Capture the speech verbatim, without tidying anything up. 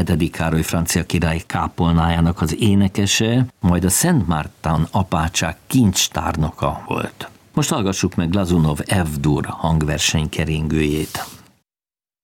Negyedik Károly francia király kápolnájának az énekese, majd a Szent Márton apátság kincstárnoka volt. Most hallgassuk meg Glazunov F-dur hangverseny keringőjét.